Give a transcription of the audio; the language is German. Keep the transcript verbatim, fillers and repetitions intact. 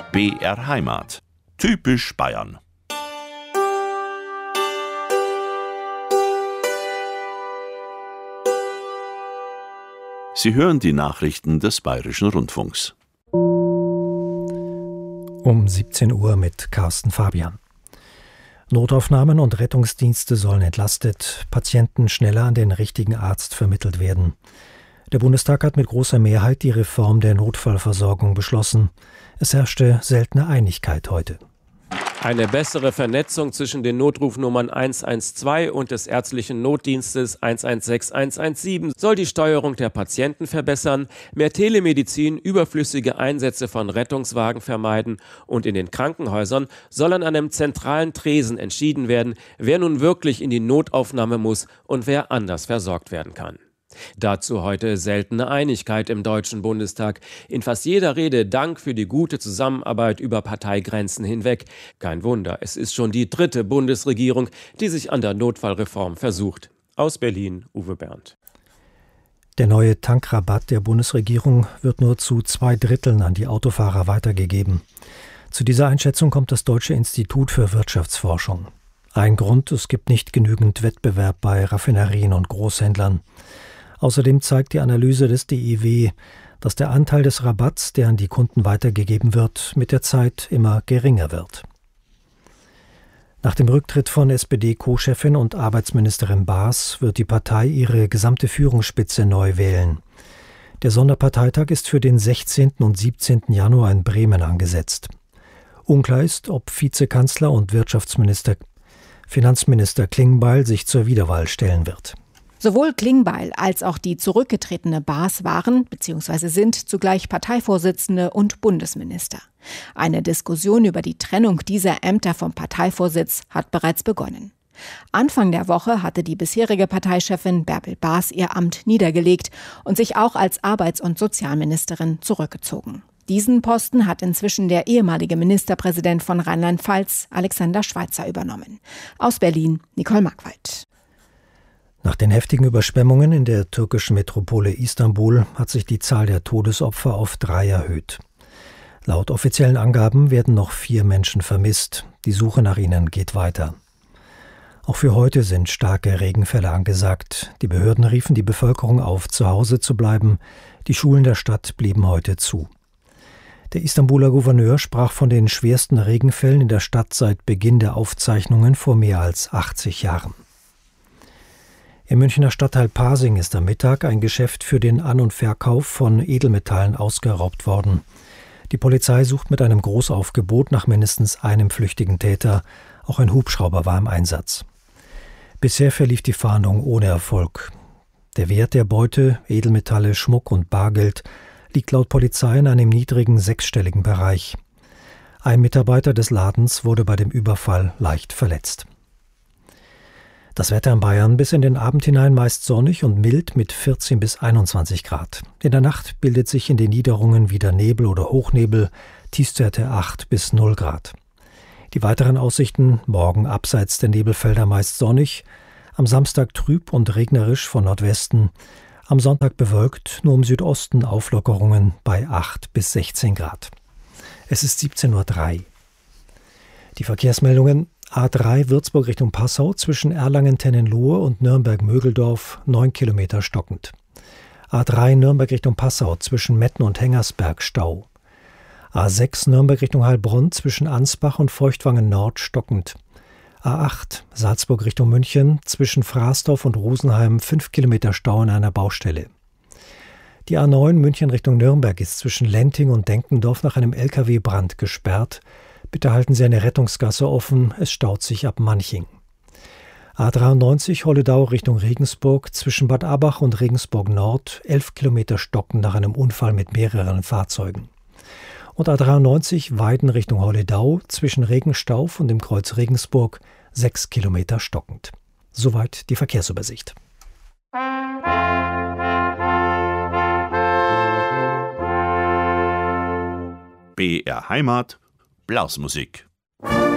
B R Heimat. Typisch Bayern. Sie hören die Nachrichten des Bayerischen Rundfunks. Um siebzehn Uhr mit Carsten Fabian. Notaufnahmen und Rettungsdienste sollen entlastet, Patienten schneller an den richtigen Arzt vermittelt werden. Der Bundestag hat mit großer Mehrheit die Reform der Notfallversorgung beschlossen. Es herrschte seltene Einigkeit heute. Eine bessere Vernetzung zwischen den Notrufnummern eins eins zwei und des ärztlichen Notdienstes eins eins sechs eins eins sieben soll die Steuerung der Patienten verbessern, mehr Telemedizin, überflüssige Einsätze von Rettungswagen vermeiden und in den Krankenhäusern soll an einem zentralen Tresen entschieden werden, wer nun wirklich in die Notaufnahme muss und wer anders versorgt werden kann. Dazu heute seltene Einigkeit im Deutschen Bundestag. In fast jeder Rede Dank für die gute Zusammenarbeit über Parteigrenzen hinweg. Kein Wunder, es ist schon die dritte Bundesregierung, die sich an der Notfallreform versucht. Aus Berlin, Uwe Berndt. Der neue Tankrabatt der Bundesregierung wird nur zu zwei Dritteln an die Autofahrer weitergegeben. Zu dieser Einschätzung kommt das Deutsche Institut für Wirtschaftsforschung. Ein Grund: es gibt nicht genügend Wettbewerb bei Raffinerien und Großhändlern. Außerdem zeigt die Analyse des D I W, dass der Anteil des Rabatts, der an die Kunden weitergegeben wird, mit der Zeit immer geringer wird. Nach dem Rücktritt von S P D-Co-Chefin und Arbeitsministerin Baas wird die Partei ihre gesamte Führungsspitze neu wählen. Der Sonderparteitag ist für den sechzehnten und siebzehnten Januar in Bremen angesetzt. Unklar ist, ob Vizekanzler und Wirtschaftsminister Finanzminister Klingbeil sich zur Wiederwahl stellen wird. Sowohl Klingbeil als auch die zurückgetretene Baas waren bzw. sind zugleich Parteivorsitzende und Bundesminister. Eine Diskussion über die Trennung dieser Ämter vom Parteivorsitz hat bereits begonnen. Anfang der Woche hatte die bisherige Parteichefin Bärbel Baas ihr Amt niedergelegt und sich auch als Arbeits- und Sozialministerin zurückgezogen. Diesen Posten hat inzwischen der ehemalige Ministerpräsident von Rheinland-Pfalz, Alexander Schweitzer, übernommen. Aus Berlin, Nicole Markwald. Nach den heftigen Überschwemmungen in der türkischen Metropole Istanbul hat sich die Zahl der Todesopfer auf drei erhöht. Laut offiziellen Angaben werden noch vier Menschen vermisst. Die Suche nach ihnen geht weiter. Auch für heute sind starke Regenfälle angesagt. Die Behörden riefen die Bevölkerung auf, zu Hause zu bleiben. Die Schulen der Stadt blieben heute zu. Der Istanbuler Gouverneur sprach von den schwersten Regenfällen in der Stadt seit Beginn der Aufzeichnungen vor mehr als achtzig Jahren. Im Münchner Stadtteil Pasing ist am Mittag ein Geschäft für den An- und Verkauf von Edelmetallen ausgeraubt worden. Die Polizei sucht mit einem Großaufgebot nach mindestens einem flüchtigen Täter. Auch ein Hubschrauber war im Einsatz. Bisher verlief die Fahndung ohne Erfolg. Der Wert der Beute, Edelmetalle, Schmuck und Bargeld, liegt laut Polizei in einem niedrigen sechsstelligen Bereich. Ein Mitarbeiter des Ladens wurde bei dem Überfall leicht verletzt. Das Wetter in Bayern: bis in den Abend hinein meist sonnig und mild mit vierzehn bis einundzwanzig Grad. In der Nacht bildet sich in den Niederungen wieder Nebel oder Hochnebel, Tiefstwerte acht bis null Grad. Die weiteren Aussichten: morgen abseits der Nebelfelder meist sonnig, am Samstag trüb und regnerisch von Nordwesten, am Sonntag bewölkt, nur im Südosten Auflockerungen bei acht bis sechzehn Grad. Es ist siebzehn Uhr drei. Die Verkehrsmeldungen: A drei Würzburg Richtung Passau zwischen Erlangen-Tennenlohe und Nürnberg-Mögeldorf neun Kilometer stockend. A drei Nürnberg Richtung Passau zwischen Metten und Hengersberg Stau. A sechs Nürnberg Richtung Heilbronn zwischen Ansbach und Feuchtwangen Nord stockend. A acht Salzburg Richtung München zwischen Frasdorf und Rosenheim fünf Kilometer Stau an einer Baustelle. Die A neun München Richtung Nürnberg ist zwischen Lenting und Denkendorf nach einem L K W-Brand gesperrt. Bitte halten Sie eine Rettungsgasse offen, es staut sich ab Manching. A dreiundneunzig Holledau Richtung Regensburg zwischen Bad Abach und Regensburg Nord elf Kilometer stocken nach einem Unfall mit mehreren Fahrzeugen. Und A dreiundneunzig Weiden Richtung Holledau zwischen Regenstauf und dem Kreuz Regensburg sechs Kilometer stockend. Soweit die Verkehrsübersicht. B R Heimat. Blasmusik.